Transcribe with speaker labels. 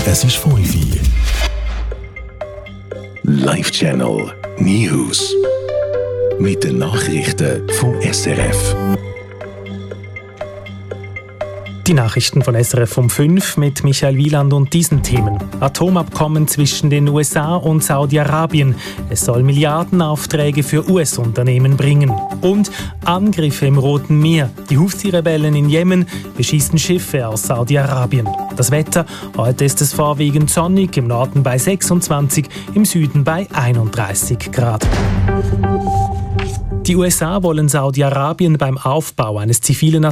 Speaker 1: Es ist 5 Uhr. Live Channel News. Mit den Nachrichten vom SRF.
Speaker 2: Die Nachrichten von SRF um 5 mit Michael Wieland und diesen Themen. Atomabkommen zwischen den USA und Saudi-Arabien. Es soll Milliardenaufträge für US-Unternehmen bringen. Und Angriffe im Roten Meer. Die Houthi-Rebellen in Jemen beschießen Schiffe aus Saudi-Arabien. Das Wetter: Heute ist es vorwiegend sonnig, im Norden bei 26, im Süden bei 31 Grad. Die USA wollen Saudi-Arabien beim Aufbau eines zivilen